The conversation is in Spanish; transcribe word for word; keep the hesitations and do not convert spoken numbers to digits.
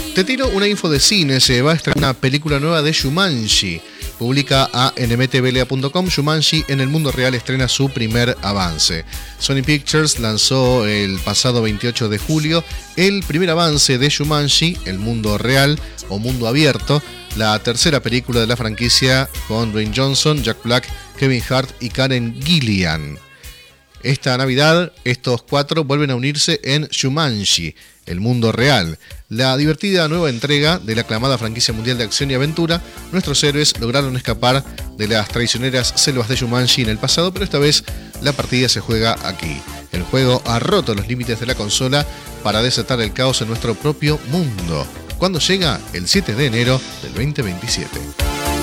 Te tiro una info de cine. Se va a estrenar una película nueva de Jumanji. Publica a N M T V L A punto com. Jumanji en el mundo real estrena su primer avance. Sony Pictures lanzó el pasado veintiocho de julio el primer avance de Jumanji, el mundo real o mundo abierto, la tercera película de la franquicia con Dwayne Johnson, Jack Black, Kevin Hart y Karen Gillian. Esta Navidad, estos cuatro vuelven a unirse en Jumanji, el mundo real. La divertida nueva entrega de la aclamada franquicia mundial de acción y aventura. Nuestros héroes lograron escapar de las traicioneras selvas de Jumanji en el pasado, pero esta vez la partida se juega aquí. El juego ha roto los límites de la consola para desatar el caos en nuestro propio mundo. ¿Cuándo llega? El siete de enero del veinte veintisiete.